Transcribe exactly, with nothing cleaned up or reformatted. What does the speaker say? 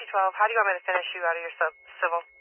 twelve. How do you want me to finish you out of your sub civil?